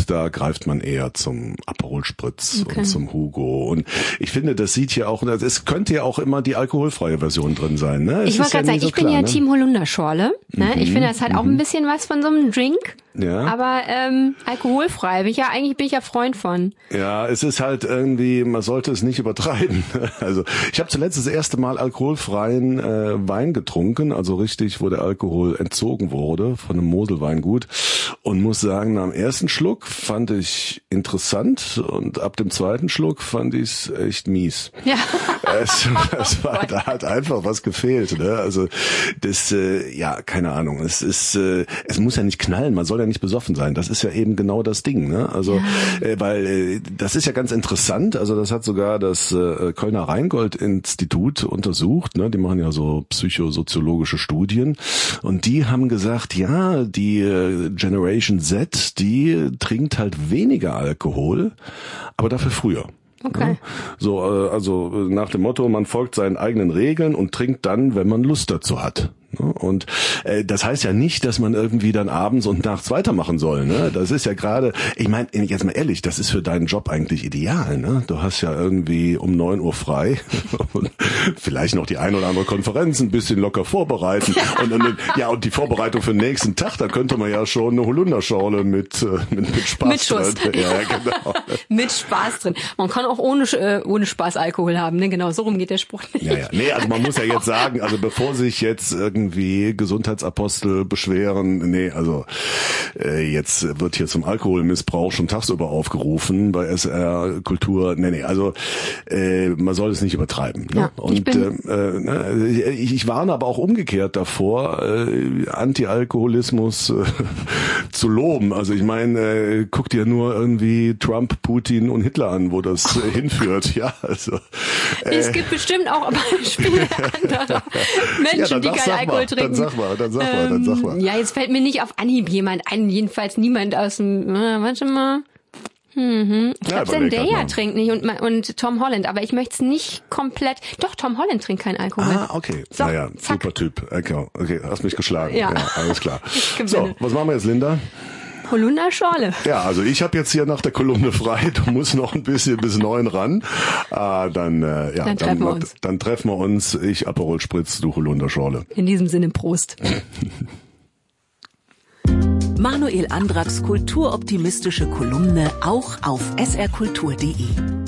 und da greift man eher zum Aperol Spritz und zum Hugo. Und ich finde, das sieht hier auch, es könnte ja auch immer die alkoholfreie Version drin sein. Ne? Ich wollte gerade sagen, ich bin ja Team Holunderschorle. Ne? Ich finde, das hat auch ein bisschen was von so einem Drink. Ja. Aber alkoholfrei, bin ich ja Freund von. Ja, es ist halt irgendwie, man sollte es nicht übertreiben. Also ich habe zuletzt das erste Mal alkoholfreien Wein getrunken, also richtig, wo der Alkohol entzogen wurde von einem Moselweingut, und muss sagen, nach dem ersten Schluck fand ich interessant und ab dem zweiten Schluck fand ich es echt mies. Ja. Da hat einfach was gefehlt. Ne? Also das, ja, keine Ahnung. Es muss ja nicht knallen, man soll ja nicht besoffen sein. Das ist ja eben genau das Ding. Ne? Also, weil das ist ja ganz interessant. Also das hat sogar das Kölner Rheingold-Institut untersucht. Ne? Die machen ja so psychosoziologische Studien und die haben gesagt, ja, die Generation Z, die trinkt halt weniger Alkohol, aber dafür früher. Okay. Ja? So, also nach dem Motto, man folgt seinen eigenen Regeln und trinkt dann, wenn man Lust dazu hat. Und das heißt ja nicht, dass man irgendwie dann abends und nachts weitermachen soll. Ne? Das ist ja gerade, ich meine, jetzt mal ehrlich, das ist für deinen Job eigentlich ideal. Ne? Du hast ja irgendwie um 9 Uhr frei und vielleicht noch die ein oder andere Konferenz ein bisschen locker vorbereiten. Und die Vorbereitung für den nächsten Tag, da könnte man ja schon eine Holunderschorle mit Spaß mit Schuss. drin. Ja, genau. Mit Spaß drin. Man kann auch ohne Spaß Alkohol haben. Ne? Genau, so rum geht der Spruch nicht. Ja. Nee, also man muss ja jetzt sagen, also bevor sich jetzt irgendwie Gesundheitsapostel beschweren. Nee, also jetzt wird hier zum Alkoholmissbrauch schon tagsüber aufgerufen bei SR Kultur. Nee, also man soll es nicht übertreiben. Ne? Ja, und ich warne aber auch umgekehrt davor, Anti-Alkoholismus zu loben. Also ich meine, guck dir nur irgendwie Trump, Putin und Hitler an, wo das hinführt. Ja, also es gibt bestimmt auch Beispiele anderer Menschen, die kein Alkohol trinken. Dann sag mal. Ja, jetzt fällt mir nicht auf Anhieb jemand ein, jedenfalls niemand aus dem, warte mal. Ich glaube, Zendaya trinkt nicht und Tom Holland, aber ich möchte es nicht komplett, doch, Tom Holland trinkt keinen Alkohol. Ah, okay. So, naja, zack. Super Typ. Okay, hast mich geschlagen. Ja, alles klar. So, was machen wir jetzt, Linda? Holunderschorle. Ja, also ich habe jetzt hier nach der Kolumne frei. Du musst noch ein bisschen bis 9 ran. Dann treffen wir uns. Ich Aperol Spritz, du Holunderschorle. In diesem Sinne, Prost. Manuel Andracks kulturoptimistische Kolumne auch auf srkultur.de.